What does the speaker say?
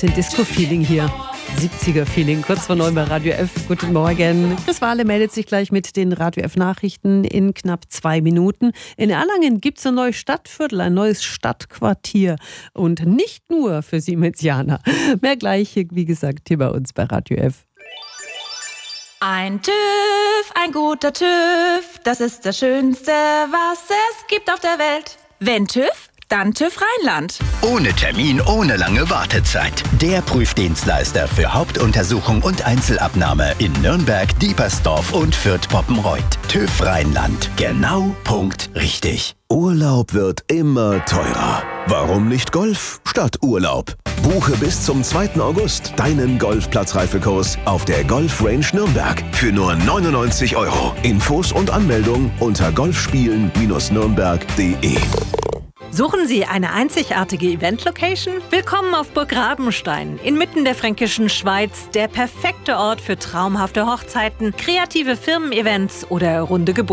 bisschen Disco-Feeling hier. 70er-Feeling, kurz vor 9 bei Radio F. Guten Morgen. Chris Wahle meldet sich gleich mit den Radio F-Nachrichten in knapp 2 Minuten. In Erlangen gibt es ein neues Stadtviertel, ein neues Stadtquartier. Und nicht nur für Siemensianer. Mehr gleich, wie gesagt, hier bei uns bei Radio F. Ein TÜV, ein guter TÜV, das ist das Schönste, was es gibt auf der Welt. Wenn TÜV, dann TÜV Rheinland. Ohne Termin, ohne lange Wartezeit. Der Prüfdienstleister für Hauptuntersuchung und Einzelabnahme in Nürnberg, Diepersdorf und Fürth-Poppenreuth. TÜV Rheinland. Genau, Punkt, richtig. Urlaub wird immer teurer. Warum nicht Golf statt Urlaub? Buche bis zum 2. August deinen Golfplatzreifekurs auf der Golf Range Nürnberg für nur 99 €. Infos und Anmeldung unter golfspielen-nürnberg.de. Suchen Sie eine einzigartige Event-Location? Willkommen auf Burg Rabenstein, inmitten der fränkischen Schweiz, der perfekte Ort für traumhafte Hochzeiten, kreative Firmen-Events oder runde Geburtstagsfeiern.